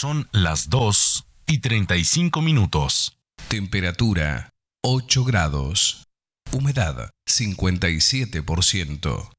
Son las 2:35. Temperatura 8 grados. Humedad 57%.